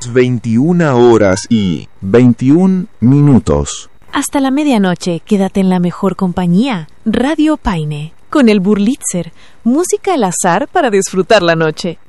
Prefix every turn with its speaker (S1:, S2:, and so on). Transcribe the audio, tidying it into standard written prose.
S1: las 21:21.
S2: Hasta la medianoche, quédate en la mejor compañía. Radio Paine, con el Burlitzer, música al azar para disfrutar la noche.